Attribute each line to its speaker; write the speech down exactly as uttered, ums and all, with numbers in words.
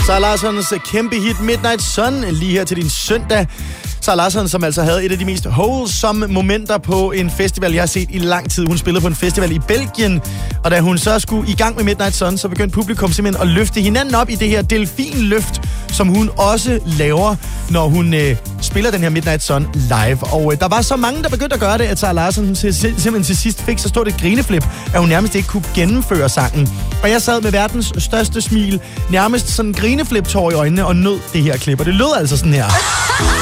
Speaker 1: Sara Larssons kæmpe hit Midnight Sun lige her til din søndag. Sara Larsson, som altså havde et af de mest wholesome momenter på en festival, jeg har set i lang tid. Hun spillede på en festival i Belgien, og da hun så skulle i gang med Midnight Sun, så begyndte publikum simpelthen at løfte hinanden op i det her delfinløft, som hun også laver, når hun øh, spiller den her Midnight Sun live. Og øh, der var så mange, der begyndte at gøre det, at Sara Larsson simpelthen til sidst fik så stort et grineflip, at hun nærmest ikke kunne gennemføre sangen. Og jeg sad med verdens største smil, nærmest sådan en grineflip-tår i øjnene og nød det her klip, og det lød altså sådan her.